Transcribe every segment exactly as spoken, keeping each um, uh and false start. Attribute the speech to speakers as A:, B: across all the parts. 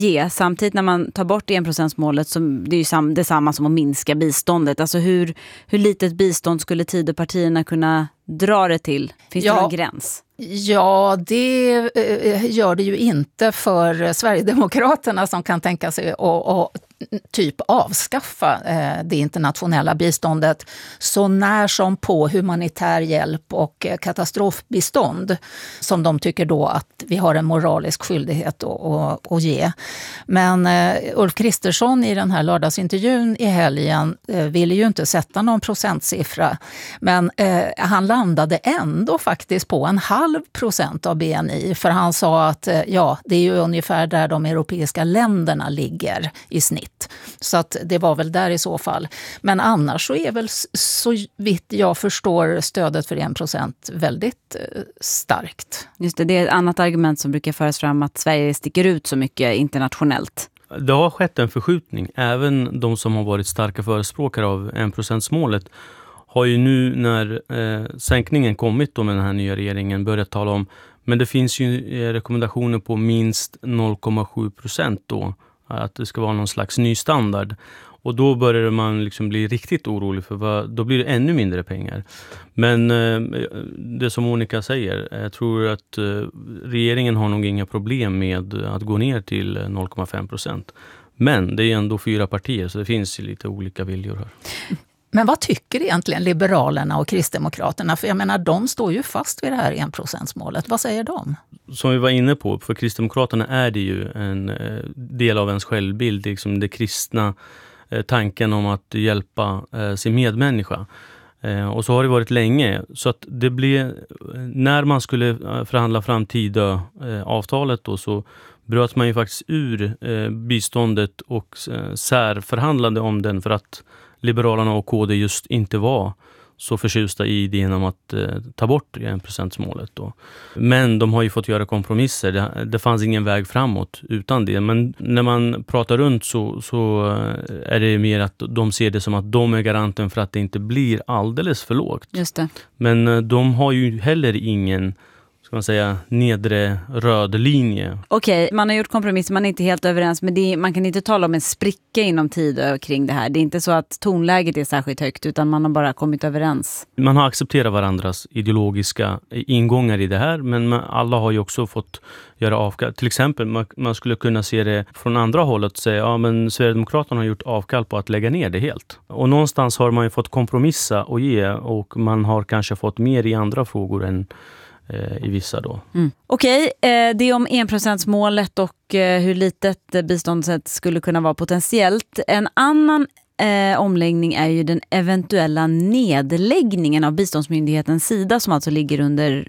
A: ge. Samtidigt när man tar bort enprocentsmålet, så det är ju sam- detsamma som att minska biståndet. Alltså hur, hur litet bistånd skulle Tidöpartierna kunna dra det till? Finns
B: ja.
A: det någon gräns?
B: Ja, det eh, gör det ju inte för Sverigedemokraterna som kan tänka sig att typ avskaffa eh, det internationella biståndet så när som på humanitär hjälp och eh, katastrofbistånd som de tycker då att vi har en moralisk skyldighet att, att, att ge. Men eh, Ulf Kristersson i den här lördagsintervjun i helgen eh, ville ju inte sätta någon procentsiffra, men eh, han landade ändå faktiskt på en halv procent av B N I, för han sa att eh, ja, det är ju ungefär där de europeiska länderna ligger i snitt. Så att det var väl där i så fall. Men annars så är väl så vitt jag förstår stödet för en procent väldigt eh, starkt.
A: Just det, det är ett annat argument som brukar föras fram att Sverige sticker ut så mycket internationellt.
C: Det har skett en förskjutning. Även de som har varit starka förespråkare av enprocentsmålet har ju nu när eh, sänkningen kommit då med den här nya regeringen börjat tala om, men det finns ju eh, rekommendationer på minst noll komma sju procent då. Att det ska vara någon slags ny standard. Och då börjar man liksom bli riktigt orolig för vad, då blir det ännu mindre pengar. Men eh, det som Monica säger, jag tror att eh, regeringen har nog inga problem med att gå ner till noll komma fem procent. Men det är ändå fyra partier så det finns lite olika viljor här.
B: Men vad tycker egentligen Liberalerna och Kristdemokraterna? För jag menar, de står ju fast vid det här enprocentsmålet. Vad säger de?
C: Som vi var inne på, för Kristdemokraterna är det ju en del av ens självbild, liksom det kristna tanken om att hjälpa sin medmänniska. Och så har det varit länge. Så att det blev, när man skulle förhandla fram Tidöavtalet då, så bröt man ju faktiskt ur biståndet och särförhandlade om den för att Liberalerna och K D just inte var så förtjusta i idén om att eh, ta bort enprocentsmålet då. Men de har ju fått göra kompromisser. Det, det fanns ingen väg framåt utan det. Men när man pratar runt så, så är det mer att de ser det som att de är garanten för att det inte blir alldeles för lågt.
A: Just det.
C: Men eh, de har ju heller ingen, ska man säga, nedre röd linje.
A: Okej, man har gjort kompromisser, man är inte helt överens, men det är, man kan inte tala om en spricka inom Tidö kring det här. Det är inte så att tonläget är särskilt högt, utan man har bara kommit överens.
C: Man har accepterat varandras ideologiska ingångar i det här, men man, alla har ju också fått göra avkall. Till exempel, man, man skulle kunna se det från andra hållet och säga, ja men Sverigedemokraterna har gjort avkall på att lägga ner det helt. Och någonstans har man ju fått kompromissa och ge, och man har kanske fått mer i andra frågor än i vissa då.
A: Mm. Okej, eh, det är om enprocentsmålet och eh, hur litet eh, biståndet skulle kunna vara potentiellt. En annan eh, omläggning är ju den eventuella nedläggningen av biståndsmyndighetens sida som alltså ligger under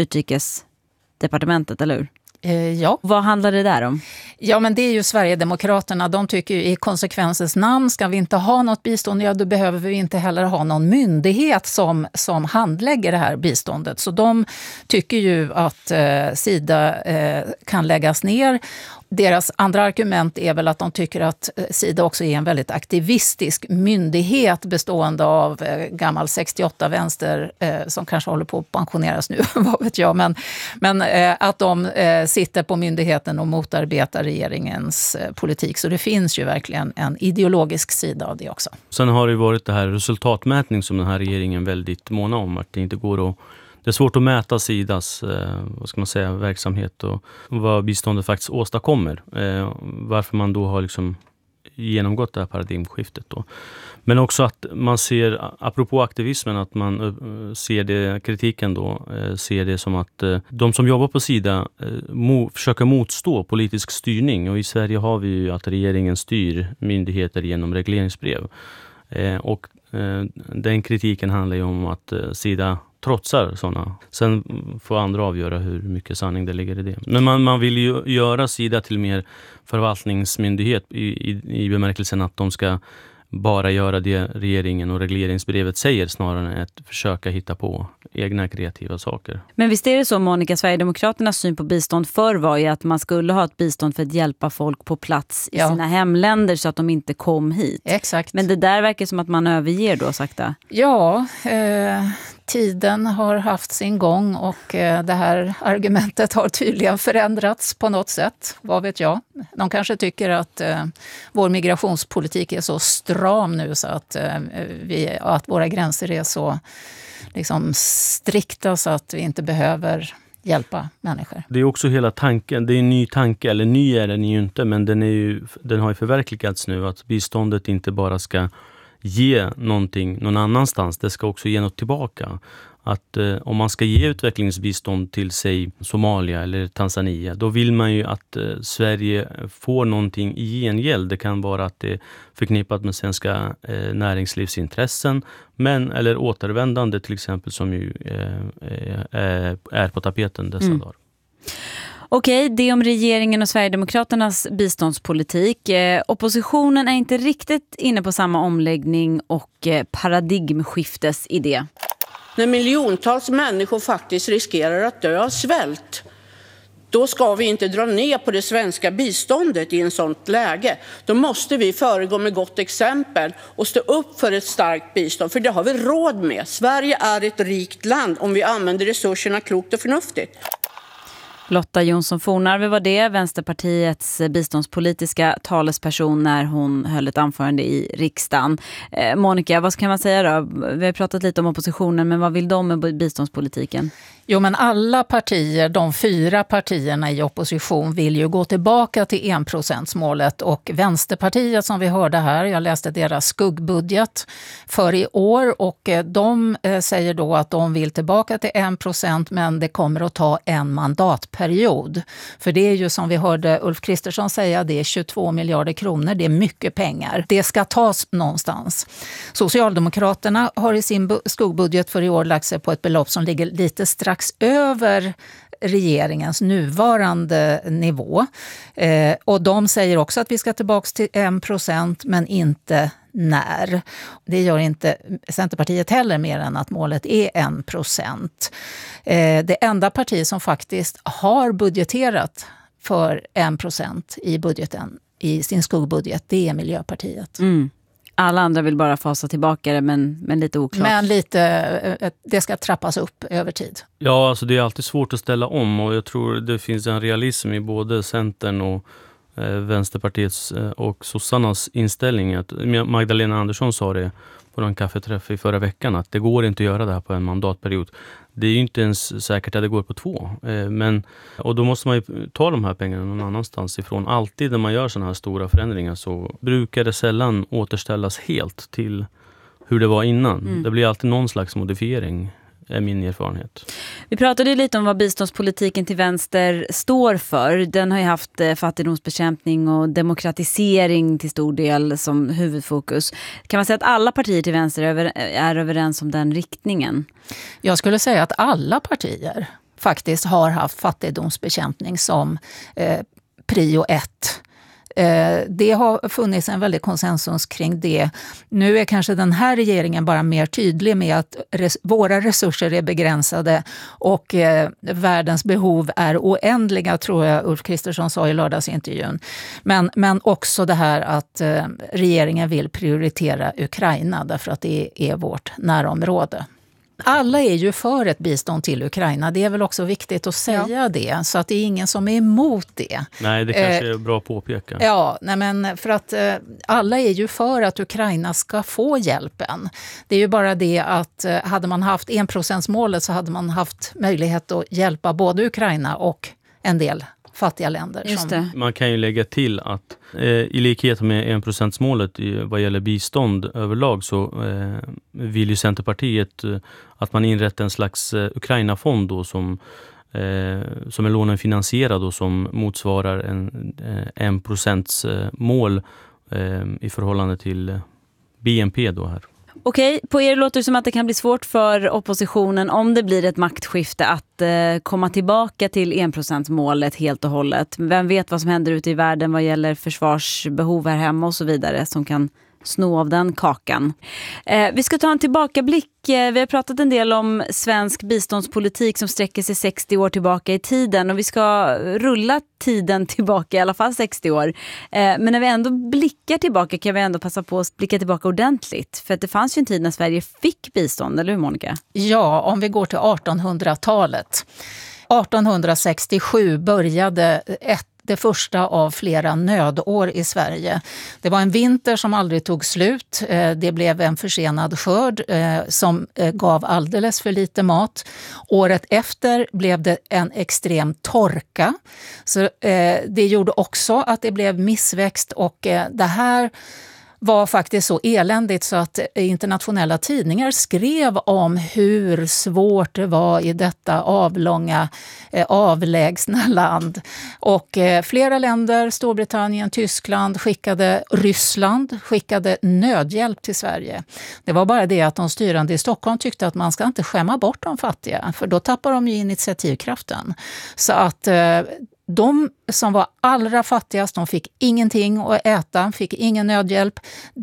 A: utrikesdepartementet, eller hur?
B: Eh, ja.
A: Vad handlar det där om?
B: Ja, men det är ju Sverigedemokraterna. De tycker ju i konsekvensens namn, ska vi inte ha något bistånd, ja då behöver vi inte heller ha någon myndighet som, som handlägger det här biståndet. Så de tycker ju att eh, Sida eh, kan läggas ner. Deras andra argument är väl att de tycker att Sida också är en väldigt aktivistisk myndighet bestående av eh, gammal sextioåtta vänster eh, som kanske håller på att pensioneras nu, vad vet jag. Men, men eh, att de eh, sitter på myndigheten och motarbetar regeringens eh, politik. Så det finns ju verkligen en ideologisk sida av det också.
C: Sen har det varit det här resultatmätning som den här regeringen väldigt måna om, att det inte går att Det är svårt att mäta Sidas eh, vad ska man säga, verksamhet och vad biståndet faktiskt åstadkommer. Eh, varför man då har liksom genomgått det här paradigmskiftet då. Men också att man ser, apropå aktivismen, att man uh, ser det, kritiken då, uh, ser det som att uh, de som jobbar på Sida uh, mo- försöker motstå politisk styrning. Och i Sverige har vi ju att regeringen styr myndigheter genom regleringsbrev. Uh, och uh, den kritiken handlar ju om att uh, Sida trotsar sådana. Sen får andra avgöra hur mycket sanning det ligger i det. Men man, man vill ju göra Sida till mer förvaltningsmyndighet i, i, i bemärkelsen att de ska bara göra det regeringen och regleringsbrevet säger snarare än att försöka hitta på egna kreativa saker.
A: Men visst är det så, Monica, Sverigedemokraternas syn på bistånd förr var ju att man skulle ha ett bistånd för att hjälpa folk på plats i ja. sina hemländer så att de inte kom hit.
B: Exakt.
A: Men det där verkar som att man överger då sakta.
B: Ja, eh, Tiden har haft sin gång och det här argumentet har tydligen förändrats på något sätt. Vad vet jag? De kanske tycker att eh, vår migrationspolitik är så stram nu så att, eh, vi, att våra gränser är så liksom, strikta så att vi inte behöver hjälpa människor.
C: Det är också hela tanken, det är en ny tanke, eller ny är den ju inte, men den, är ju, den har ju förverkligats nu att biståndet inte bara ska ge någonting någon annanstans, det ska också ge något tillbaka. Att eh, om man ska ge utvecklingsbistånd till sig Somalia eller Tanzania, då vill man ju att eh, Sverige får någonting i gengäld. Det kan vara att det är förknippat med svenska eh, näringslivsintressen, men eller återvändande till exempel som ju eh, eh, är på tapeten dessa mm. dagar.
A: Okej, det om regeringen och Sverigedemokraternas biståndspolitik. Eh, oppositionen är inte riktigt inne på samma omläggning och eh, paradigmskiftesidé.
D: När miljontals människor faktiskt riskerar att dö av svält, då ska vi inte dra ner på det svenska biståndet i en sånt läge. Då måste vi föregå med gott exempel och stå upp för ett starkt bistånd, för det har vi råd med. Sverige är ett rikt land om vi använder resurserna klokt och förnuftigt.
A: Lotta Jonsson Fornarve var det, Vänsterpartiets biståndspolitiska talesperson när hon höll ett anförande i riksdagen. Eh, Monica, vad kan man säga då? Vi har pratat lite om oppositionen, men vad vill de med biståndspolitiken?
B: Jo, men alla partier, de fyra partierna i opposition vill ju gå tillbaka till enprocentsmålet, och Vänsterpartiet som vi hörde här, jag läste deras skuggbudget för i år, och de säger då att de vill tillbaka till en procent, men det kommer att ta en mandatperiod. För det är ju som vi hörde Ulf Kristersson säga, det är tjugotvå miljarder kronor, det är mycket pengar. Det ska tas någonstans. Socialdemokraterna har i sin skuggbudget för i år lagt sig på ett belopp som ligger lite strax över regeringens nuvarande nivå. Eh, och de säger också att vi ska tillbaka till en procent, men inte när. Det gör inte Centerpartiet heller, mer än att målet är en procent. Eh, det enda parti som faktiskt har budgeterat för en procent i budgeten, i sin skuggbudget, det är Miljöpartiet.
A: Mm. Alla andra vill bara fasa tillbaka det, men, men lite oklart.
B: Men lite, det ska trappas upp över tid.
C: Ja, alltså det är alltid svårt att ställa om, och jag tror det finns en realism i både Centern och eh, Vänsterpartiets eh, och sossarnas inställning. Att Magdalena Andersson sa det på en kaffeträff i förra veckan, att det går inte att göra det här på en mandatperiod. Det är ju inte ens säkert att det går på två. Eh, men, och då måste man ju ta de här pengarna någon annanstans ifrån. Alltid när man gör sådana här stora förändringar så brukar det sällan återställas helt till hur det var innan. Mm. Det blir alltid någon slags modifiering, är min erfarenhet.
A: Vi pratade lite om vad biståndspolitiken till vänster står för. Den har ju haft eh, fattigdomsbekämpning och demokratisering till stor del som huvudfokus. Kan man säga att alla partier till vänster är, över, är överens om den riktningen?
B: Jag skulle säga att alla partier faktiskt har haft fattigdomsbekämpning som eh, prio ett. Det har funnits en väldig konsensus kring det. Nu är kanske den här regeringen bara mer tydlig med att res- våra resurser är begränsade och eh, världens behov är oändliga, tror jag Ulf Kristersson sa i lördagsintervjun. Men, men också det här att eh, regeringen vill prioritera Ukraina därför att det är vårt närområde. Alla är ju för ett bistånd till Ukraina. Det är väl också viktigt att säga ja. det. Så att det är ingen som är emot det.
C: Nej, det kanske är bra att påpeka.
B: Ja, nej men för att eh, alla är ju för att Ukraina ska få hjälpen. Det är ju bara det att eh, hade man haft enprocentsmålet så hade man haft möjlighet att hjälpa både Ukraina och en del fattiga länder.
A: Just det.
C: Man kan ju lägga till att eh, i likhet med enprocentsmålet i, vad gäller bistånd överlag så eh, vill ju Centerpartiet eh, att man inrättar en slags eh, Ukraina-fond då som, eh, som är lånefinansierad och som motsvarar en, eh, en procents eh, mål eh, i förhållande till B N P då här.
A: Okej, på er låter det som att det kan bli svårt för oppositionen om det blir ett maktskifte att eh, komma tillbaka till enprocentsmålet helt och hållet. Vem vet vad som händer ute i världen vad gäller försvarsbehov här hemma och så vidare som kan sno av den kakan. Eh, vi ska ta en tillbakablick. Eh, vi har pratat en del om svensk biståndspolitik som sträcker sig sextio år tillbaka i tiden. Och vi ska rulla tiden tillbaka, i alla fall sextio år. Eh, men när vi ändå blickar tillbaka kan vi ändå passa på att blicka tillbaka ordentligt. För att det fanns ju en tid när Sverige fick bistånd, eller hur Monica?
B: Ja, om vi går till artonhundratalet. artonhundrasextiosju började ett det första av flera nödår i Sverige. Det var en vinter som aldrig tog slut. Det blev en försenad skörd som gav alldeles för lite mat. Året efter blev det en extrem torka. Så det gjorde också att det blev missväxt, och det här var faktiskt så eländigt så att internationella tidningar skrev om hur svårt det var i detta avlånga, eh, avlägsna land. Och eh, flera länder, Storbritannien, Tyskland, skickade Ryssland, skickade nödhjälp till Sverige. Det var bara det att de styrande i Stockholm tyckte att man ska inte skämma bort de fattiga, för då tappar de ju initiativkraften. Så att eh, de som var allra fattigast, de fick ingenting att äta, fick ingen nödhjälp.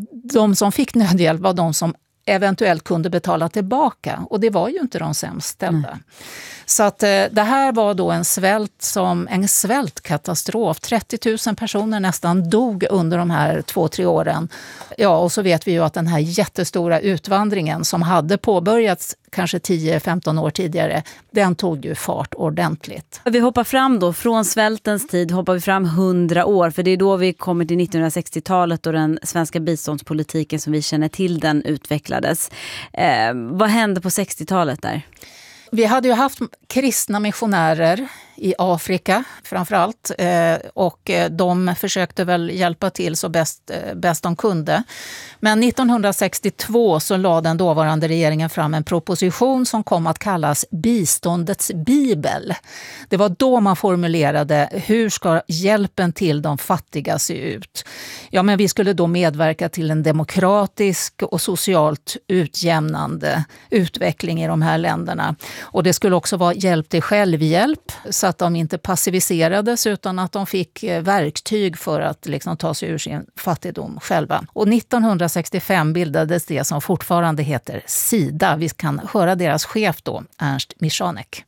B: De som fick nödhjälp var de som eventuellt kunde betala tillbaka, och det var ju inte de sämst ställda. Mm. Så att eh, det här var då en svält som en svältkatastrof. trettio tusen personer nästan dog under de här två, tre åren. Ja, och så vet vi ju att den här jättestora utvandringen som hade påbörjats kanske tio femton år tidigare, den tog ju fart ordentligt.
A: Vi hoppar fram då, från svältens tid hoppar vi fram hundra år, för det är då vi kommer till nittonhundrasextiotalet och den svenska biståndspolitiken som vi känner till den utvecklades. Eh, vad hände på sextiotalet där?
B: Vi hade ju haft kristna missionärer i Afrika framförallt, och de försökte väl hjälpa till så bäst, bäst de kunde. Men nittonhundrasextiotvå så lade den dåvarande regeringen fram en proposition som kom att kallas biståndets bibel. Det var då man formulerade hur ska hjälpen till de fattiga se ut. Ja, men vi skulle då medverka till en demokratisk och socialt utjämnande utveckling i de här länderna. Och det skulle också vara hjälp till självhjälp, så att de inte passiviserades utan att de fick verktyg för att liksom ta sig ur sin fattigdom själva. Och nittonhundrasextiofem bildades det som fortfarande heter SIDA. Vi kan höra deras chef då, Ernst Michanek.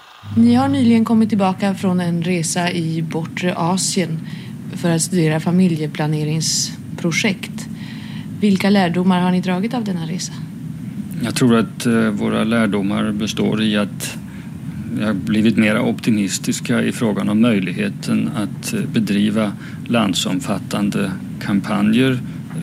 E: Ni har nyligen kommit tillbaka från en resa i bortre Asien för att studera familjeplaneringsprojekt. Vilka lärdomar har ni dragit av denna resa?
F: Jag tror att våra lärdomar består i att vi har blivit mer optimistiska i frågan om möjligheten att bedriva landsomfattande kampanjer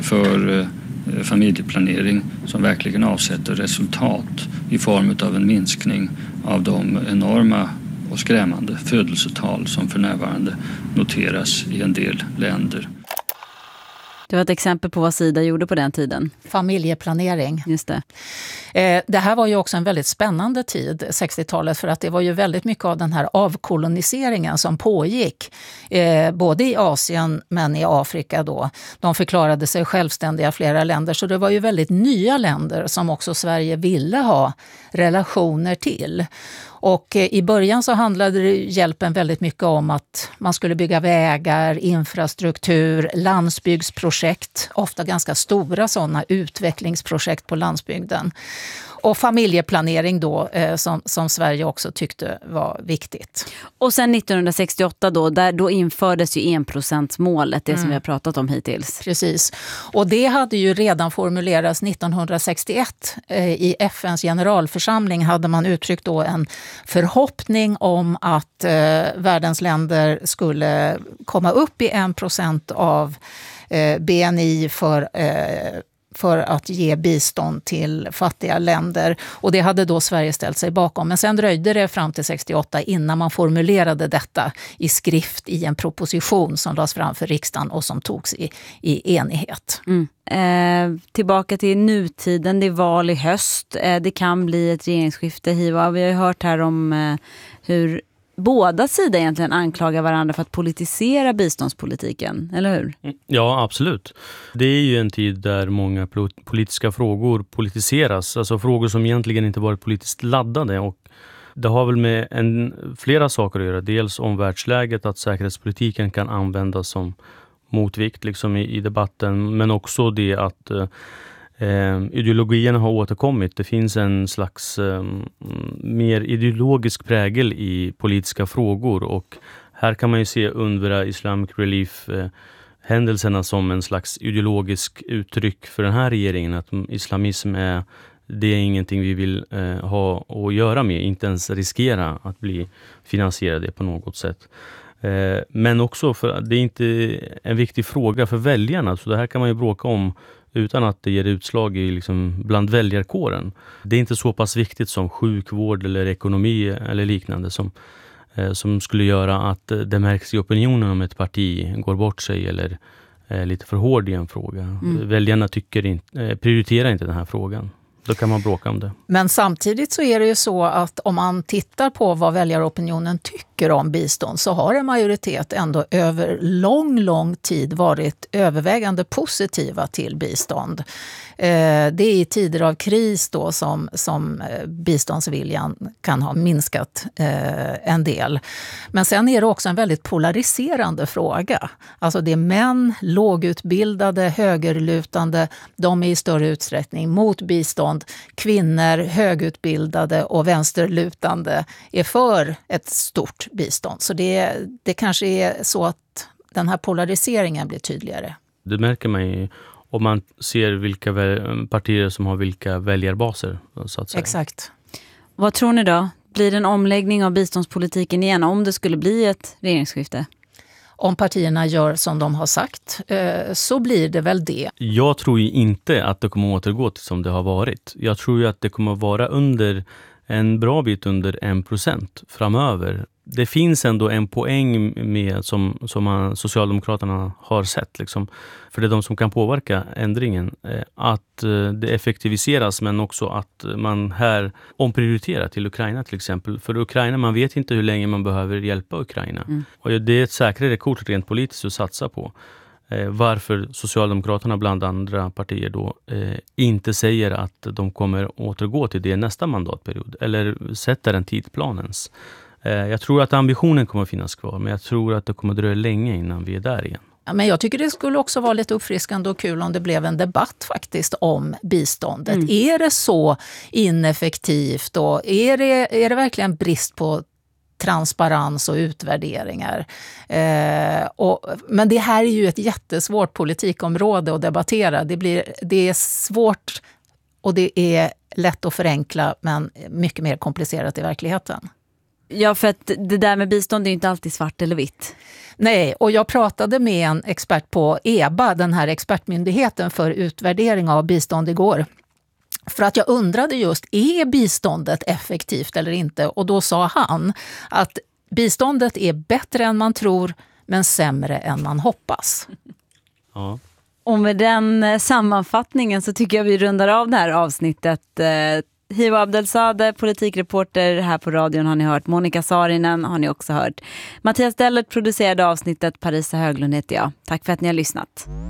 F: för familjeplanering som verkligen avsätter resultat i form av en minskning av de enorma och skrämmande födelsetal som för närvarande noteras i en del länder.
A: Det var ett exempel på vad SIDA gjorde på den tiden.
B: Familjeplanering.
A: Just det.
B: Eh, det här var ju också en väldigt spännande tid, sextiotalet, för att det var ju väldigt mycket av den här avkoloniseringen som pågick. Eh, både i Asien men i Afrika då. De förklarade sig självständiga flera länder, så det var ju väldigt nya länder som också Sverige ville ha relationer till. Och i början så handlade hjälpen väldigt mycket om att man skulle bygga vägar, infrastruktur, landsbygdsprojekt, ofta ganska stora sådana utvecklingsprojekt på landsbygden. Och familjeplanering då, eh, som, som Sverige också tyckte var viktigt.
A: Och sen nittonhundrasextioåtta då, där då infördes ju enprocentsmålet, det mm. som vi har pratat om hittills.
B: Precis. Och det hade ju redan formulerats nittonhundrasextioett. Eh, I F N:s generalförsamling hade man uttryckt då en förhoppning om att eh, världens länder skulle komma upp i en procent av eh, B N I för eh, för att ge bistånd till fattiga länder. Och det hade då Sverige ställt sig bakom. Men sen dröjde det fram till sextioåtta innan man formulerade detta i skrift i en proposition som lades fram för riksdagen och som togs i, i enighet.
A: Mm. Eh, tillbaka till nutiden, det är val i höst. Eh, det kan bli ett regeringsskifte. Hiva. Vi har ju hört här om eh, hur båda sidor egentligen anklagar varandra för att politisera biståndspolitiken, eller hur?
C: Ja, absolut. Det är ju en tid där många politiska frågor politiseras. Alltså frågor som egentligen inte varit politiskt laddade, och det har väl med en, flera saker att göra. Dels om världsläget, att säkerhetspolitiken kan användas som motvikt liksom i, i debatten, men också det att eh, ideologierna har återkommit. Det finns en slags eh, mer ideologisk prägel i politiska frågor, och här kan man ju se UNRWA Islamic Relief eh, händelserna som en slags ideologisk uttryck för den här regeringen, att islamism är, det är ingenting vi vill eh, ha att göra med, inte ens riskera att bli finansierade på något sätt. Eh, men också för det är inte en viktig fråga för väljarna, så det här kan man ju bråka om utan att det ger utslag i, liksom, bland väljarkåren. Det är inte så pass viktigt som sjukvård eller ekonomi eller liknande som som skulle göra att det märks i opinionen om ett parti går bort sig eller är lite för hård i en fråga. Mm. Väljarna tycker inte, prioriterar inte den här frågan. Då kan man bråka om det.
B: Men samtidigt så är det ju så att om man tittar på vad väljaropinionen tycker om bistånd, så har en majoritet ändå över lång, lång tid varit övervägande positiva till bistånd. Det är i tider av kris då som, som biståndsviljan kan ha minskat en del. Men sen är det också en väldigt polariserande fråga. Alltså det är män, lågutbildade, högerlutande, de är i större utsträckning mot bistånd. Kvinnor, högutbildade och vänsterlutande är för ett stort bistånd. Så det, det kanske är så att den här polariseringen blir tydligare.
C: Det märker man ju om man ser vilka partier som har vilka väljarbaser, så att säga.
B: Exakt.
A: Vad tror ni då? Blir det en omläggning av biståndspolitiken igen om det skulle bli ett regeringsskifte?
B: Om partierna gör som de har sagt så blir det väl det.
C: Jag tror ju inte att det kommer återgå till som det har varit. Jag tror ju att det kommer vara under en bra bit under en procent framöver. Det finns ändå en poäng med som, som man, Socialdemokraterna har sett. Liksom, för det är de som kan påverka ändringen. Att det effektiviseras, men också att man här omprioriterar till Ukraina till exempel. För Ukraina, man vet inte hur länge man behöver hjälpa Ukraina. Mm. Och det är ett säkrare kort rent politiskt att satsa på. Varför Socialdemokraterna bland andra partier då eh, inte säger att de kommer återgå till det nästa mandatperiod. Eller sätter en tidplanens. Jag tror att ambitionen kommer att finnas kvar, men jag tror att det kommer att dröja länge innan vi är där igen.
B: Ja, men jag tycker det skulle också vara lite uppfriskande och kul om det blev en debatt faktiskt om biståndet. Mm. Är det så ineffektivt och är det, är det verkligen brist på transparens och utvärderingar? Eh, och, men det här är ju ett jättesvårt politikområde att debattera. Det, blir, det är svårt och det är lätt att förenkla, men mycket mer komplicerat i verkligheten.
A: Ja, för att det där med bistånd är ju inte alltid svart eller vitt.
B: Nej, och jag pratade med en expert på E B A, den här expertmyndigheten för utvärdering av bistånd igår. För att jag undrade just, är biståndet effektivt eller inte? Och då sa han att biståndet är bättre än man tror, men sämre än man hoppas.
C: Ja.
A: Och med den sammanfattningen så tycker jag vi rundar av det här avsnittet. Hiva Abdelsade, politikreporter här på radion, har ni hört. Monica Saarinen har ni också hört. Mattias Dellert producerade avsnittet. Parisa Höglund heter jag. Tack för att ni har lyssnat.